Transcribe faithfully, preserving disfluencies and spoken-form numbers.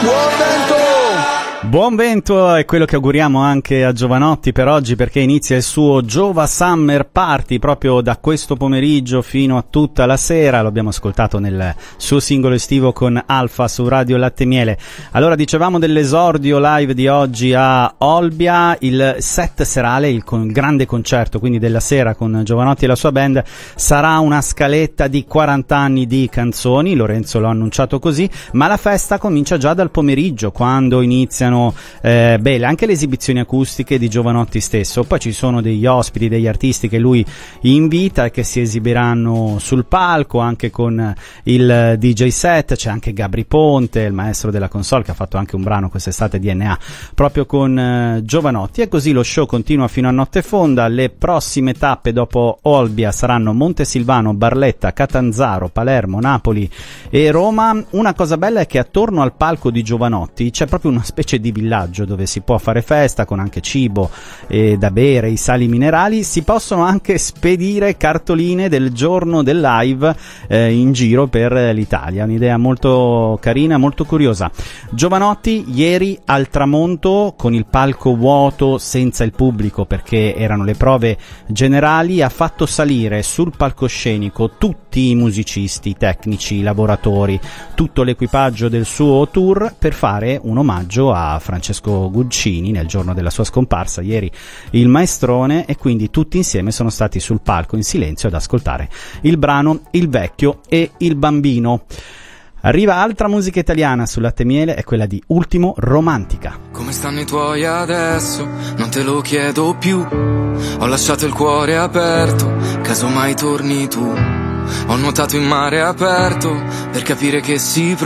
Buon vento! Buon vento è quello che auguriamo anche a Jovanotti per oggi, perché inizia il suo Jova Summer Party proprio da questo pomeriggio fino a tutta la sera. Lo abbiamo ascoltato nel suo singolo estivo con Alfa su Radio Latte Miele. Allora, dicevamo dell'esordio live di oggi a Olbia, il set serale, il con, grande concerto quindi della sera con Jovanotti e la sua band, sarà una scaletta di quaranta anni di canzoni. Lorenzo l'ha annunciato così, ma la festa comincia già dal pomeriggio, quando iniziano Eh, beh, anche le esibizioni acustiche di Jovanotti stesso. Poi ci sono degli ospiti, degli artisti che lui invita e che si esibiranno sul palco, anche con il D J set. C'è anche Gabri Ponte, il maestro della console, che ha fatto anche un brano quest'estate di N A proprio con eh, Jovanotti. E così lo show continua fino a notte fonda. Le prossime tappe dopo Olbia saranno Montesilvano, Barletta, Catanzaro, Palermo, Napoli e Roma. Una cosa bella è che attorno al palco di Jovanotti c'è proprio una specie di villaggio dove si può fare festa, con anche cibo e da bere, i sali minerali. Si possono anche spedire cartoline del giorno del live eh, in giro per l'Italia. Un'idea molto carina, molto curiosa. Jovanotti ieri al tramonto, con il palco vuoto, senza il pubblico perché erano le prove generali, ha fatto salire sul palcoscenico tutti i musicisti, i tecnici, i lavoratori, tutto l'equipaggio del suo tour, per fare un omaggio a Francesco Guccini nel giorno della sua scomparsa ieri, il maestrone. E quindi tutti insieme sono stati sul palco in silenzio ad ascoltare il brano Il vecchio e il bambino. Arriva altra musica italiana su Latte Miele, è quella di Ultimo, Romantica. Come stanno i tuoi adesso? Non te lo chiedo più. Ho lasciato il cuore aperto, casomai torni tu. Ho nuotato in mare aperto per capire che si